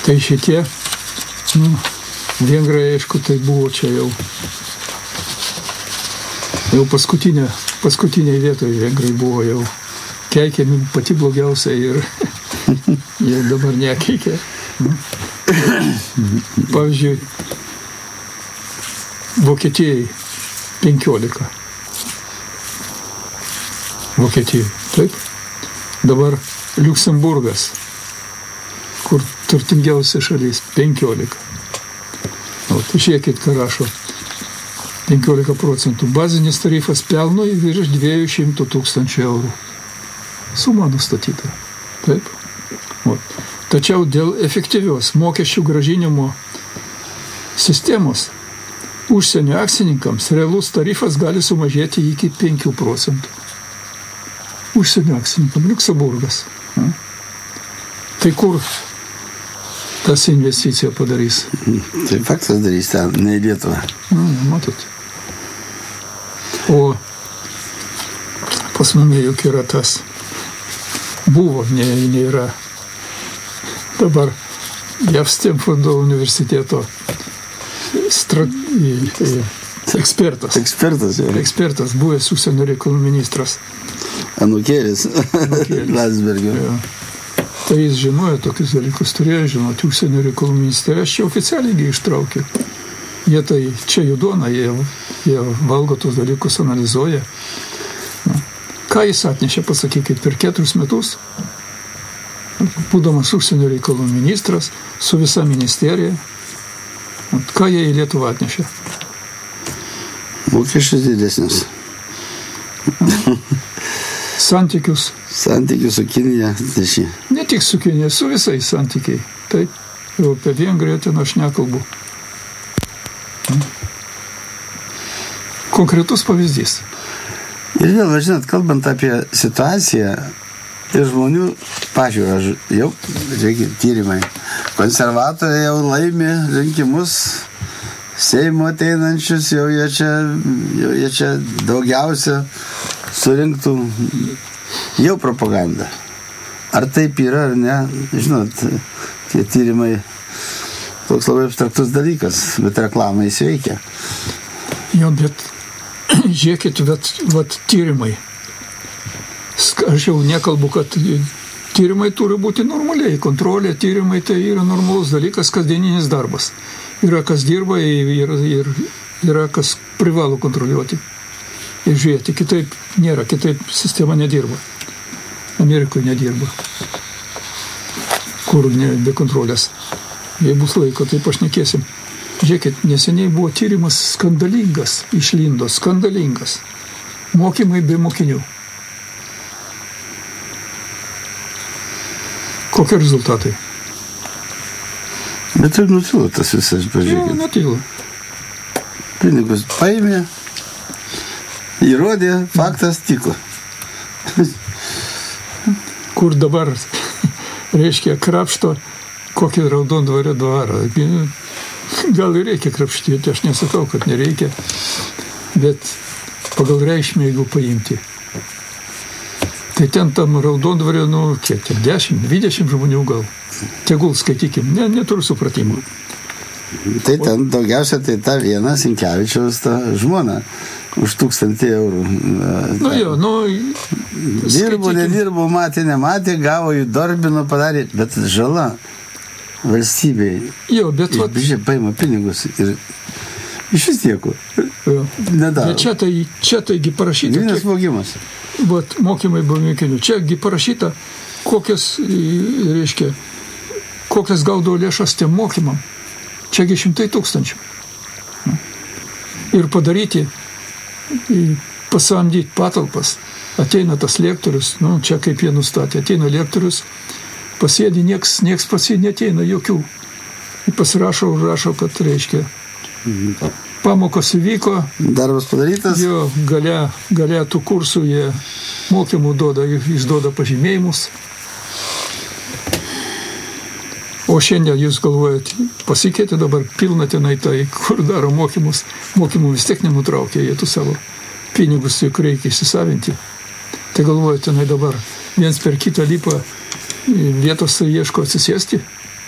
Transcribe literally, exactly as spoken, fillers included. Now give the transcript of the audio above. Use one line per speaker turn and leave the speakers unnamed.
Tai šitie, nu, vengrai, aišku, tai buvo čia jau, jau paskutinė, paskutiniai vietoje vengrai buvo jau keikiami pati blogiausia ir jie dabar nekeikia. Pavyzdžiui, Vokietijai penkiolika. Vokietijai, taip. Dabar Liuksemburgas, kur turtingiausia šalis, penkiolika. O, tai žiūrėkit, ką rašo. penkiolika procentų. Bazinis tarifas pelnui virš dviejų šimtų tūkstančių eurų. Suma nustatyta. Taip. O. Tačiau dėl efektyvios mokesčių grąžinimo sistemos užsienio akcininkams realus tarifas gali sumažėti iki penkių procentų. Užsienio akcininkams Liuksemburgas. Tai kur tas investicija padarys?
Tai faktas darys ten, ne į Lietuvą.
Mm, matot. O pas mumi juk yra tas. Buvo, ne, nėra. Dabar Jav Stanfordo universiteto strat... ekspertas.
Ekspertas, jau.
Ekspertas, buvęs užsienio reikalų ministras.
Anukėlis. Landsbergio.
Ja. Tai jis žinojo tokius dalykus, turėjo žinoti užsienio reikalų ministerija. Aš čia oficialiai ištraukiu. Jie tai čia jų duona, jie, jie valgo tos dalykus, analizuoja. Ką jis atnešė, pasakykit, per keturis metus, būdamas užsienio reikalų ministras, su visa ministerija, ką jie į Lietuvą atnešė?
Mokesčius didesnius.
Santykius.
Santykius su Kinija.
Ne tik su Kinija, su visais santykiai. Taip, jau apie Vengriją ten aš nekalbu. Konkretus pavyzdys.
Ir vėl, žinot, kalbant apie situaciją ir žmonių pažiūrą, jau, reikia, tyrimai. Konservatoriai jau laimi rinkimus, Seimo ateinančius, jau jie čia, jau jie čia daugiausia surinktų jau propagandą. Ar taip yra, ar ne? Žinot, tie tyrimai toks labai abstraktus dalykas, bet reklamai jis veikia.
Jo, bet žiūrėkit, bet vat, tyrimai. Aš jau nekalbu, kad tyrimai turi būti normaliai. Kontrolė, tyrimai tai yra normalus dalykas, kasdieninis darbas. Yra kas dirba ir, ir yra kas privalo kontroliuoti. Ir žiūrėti, kitaip nėra, kitaip sistema nedirba. Amerikoje nedirba. Kur ne, be kontrolės. Jei bus laiko, tai pašnekėsim. Žiūrėkit, neseniai buvo tyrimas skandalingas, išlindo, skandalingas. Mokymai be mokinių. Kokie rezultatai?
Bet taip nutilo tas visas, pažiūrėkit.
Jo, nutilo.
Pinigus paėmė, įrodė, faktas tiko.
Kur dabar, reiškia, krapšto kokį Raudondvario dvarą. Gal ir reikia krapštyti, aš nesakau, kad nereikia, bet pagal reikšmę, jeigu paimti. Tai ten tam Raudondvario, nu, kiek, kiek, dešimt, dvidešimt žmonių gal. Tegul skaitykim, ne, neturiu supratimo.
Tai ten daugiausia tai ta viena Sinkevičiaus ta žmona už tūkstantį eurų.
Nu jo, nu...
Dirbo, nedirbo, matė, nematė, gavo jų darbino, padarė, bet žala valstybei.
Jo, bet...
Iš bišė paima pinigus ir iš vis nieko. Nedaro.
Bet čia, tai, čia taigi parašyta...
Vienas vogimas.
Vat, mokymai buvo mokinių. Čiagi parašyta, kokias, reiškia, kokias gaudavo lėšas tiem mokymam. Čiagi šimtai tūkstančių. Ir padaryti, pasamdyti patalpas. Ateina tas lektorius, nu, čia kaip jie nustatė, ateina lektorius, pasėdi, nieks, nieks pasėdi neteina, jokių. Ir pasirašo, užrašo, kad, reiškia, pamokos įvyko.
Darbas padarytas.
Jo, galia, galia tų kursų jie mokymų duoda, išduoda pažymėjimus. O šiandien jūs galvojat, pasikeitė dabar pilna tenai tai, kur daro mokymus. Mokymų vis tiek nenutraukė, jie tų savo pinigus juk reikia įsisavinti. Tai galvojat, tenai dabar viens per kitą lipa vietos ieško atsisėsti.